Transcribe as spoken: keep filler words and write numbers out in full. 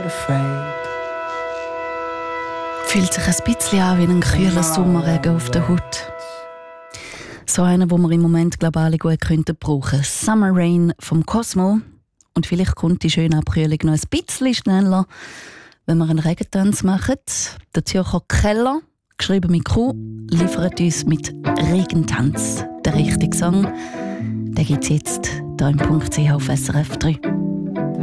afraid. Fühlt sich ein bisschen an wie ein kühler Sommerregen auf der Haut. So einen, den wir im Moment global gut könnten brauchen. Summer Rain vom Cosmo. Und vielleicht kommt die schöne Abkühlung noch ein bisschen schneller, wenn wir einen Regentanz machen. Der Zürcher Keller, geschrieben mit Q, liefert uns mit Regentanz den richtigen Song. Den gibt es jetzt hier im Punkt C H auf S R F drei.